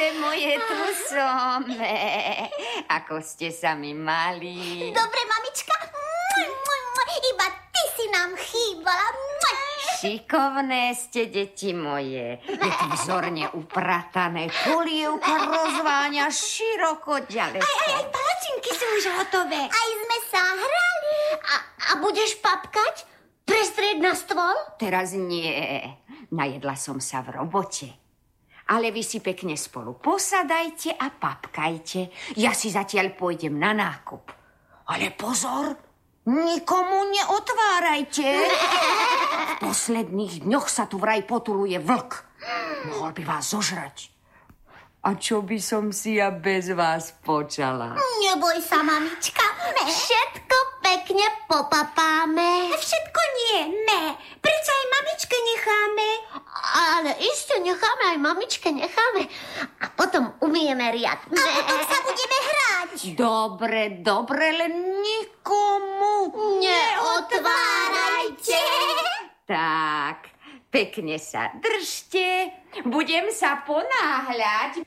moje, tu som. Ako ste sa mi mali? Dobre, mamička. Iba ty si nám chýbala. Šikovné ste, deti moje. Je tu vzorne upratané. Polievka rozváňa široko ďaleko. Aj palačinky sú už hotové. Aj sme sa hrali. A budeš papkať? Prestrieť na stôl? Teraz nie. Najedla som sa v robote. Ale vy si pekne spolu posadajte a papkajte. Ja si zatiaľ pôjdem na nákup. Ale pozor, nikomu neotvárajte. V posledných dňoch sa tu vraj potuluje vlk. Mohol by vás zožrať. A čo by som si ja bez vás počala? Neboj sa, mamička. Všetko pekne popapáme. Všetko nie, ne. Prečo aj mamičke necháme? Ale iste necháme, aj mamičke necháme. A potom umieme riadne. A potom sa budeme hrať. Dobre, len nikomu Neotvárajte. Tak, pekne sa držte. Budem sa ponáhľať.